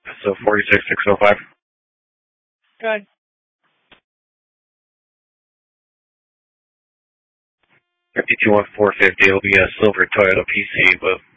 So 46605. Good. 521450 will be a silver Toyota PC with